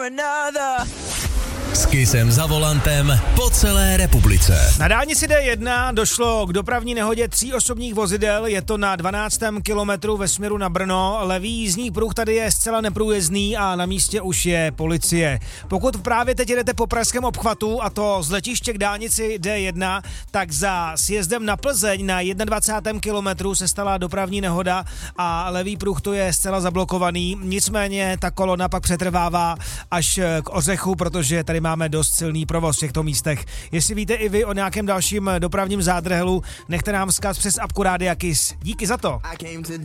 S Kissem za volantem po celé republice. Na dálnici D1 došlo k dopravní nehodě 3 osobních vozidel, je to na 12. kilometru ve směru na Brno. Levý jízdní pruh tady je zcela neprůjezdný a na místě už je policie. Pokud právě teď jedete po pražském obchvatu, a to z letiště k dálnici D1, tak za sjezdem na Plzeň na 21. kilometru se stala dopravní nehoda a levý pruh to je zcela zablokovaný. Nicméně ta kolona pak přetrvává až k Ořechu, protože tady máme dost silný provoz v těchto místech. Jestli víte i vy o nějakém dalším dopravním zádrhelu, nechte nám vzkaz přes apku Rádia Kiss. Díky za to.